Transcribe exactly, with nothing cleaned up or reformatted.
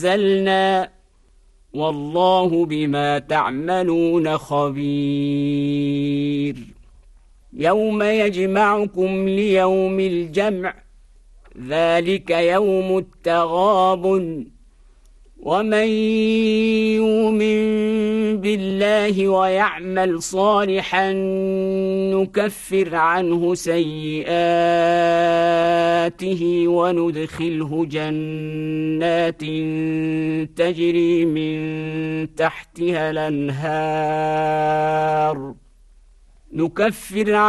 نزلنا والله بما تعملون خبير. يوم يجمعكم ليوم الجمع ذلك يوم التغابن ومن يؤمن بالله ويعمل صالحا نكفر عنه سيئاته وندخله جنات تجري من تحتها الأنهار نكفر